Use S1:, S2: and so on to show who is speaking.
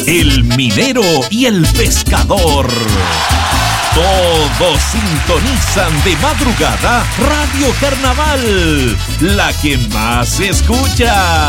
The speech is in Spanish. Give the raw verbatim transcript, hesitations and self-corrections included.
S1: el minero y el pescador. Todos sintonizan de madrugada Radio Carnaval, la que más se escucha.